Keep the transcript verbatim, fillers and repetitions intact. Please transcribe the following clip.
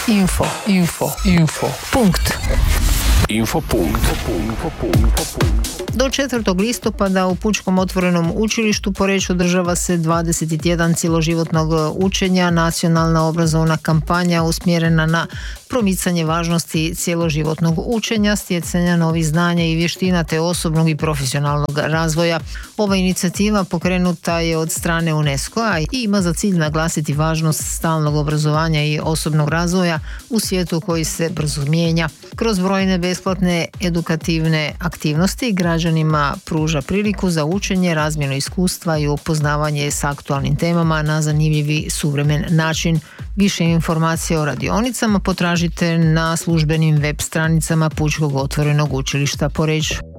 Info, info, info. Punkt. Info punkt. Do četvrtog listopada u Pučkom otvorenom učilištu Poreč održava se dvadeset tjedan cjeloživotnog učenja, nacionalna obrazovna kampanja usmjerena na promicanje važnosti cjeloživotnog učenja, stjecanja novih znanja i vještina te osobnog i profesionalnog razvoja. Ova inicijativa pokrenuta je od strane UNESCO-a i ima za cilj naglasiti važnost stalnog obrazovanja i osobnog razvoja u svijetu koji se brzo mijenja. Kroz brojne besplatne edukativne aktivnosti građanima pruža priliku za učenje, razmjenu iskustva i upoznavanje s aktualnim temama na zanimljivi suvremen način. Više informacija o radionicama potražite na službenim web stranicama Pučkog otvorenog učilišta Poreč.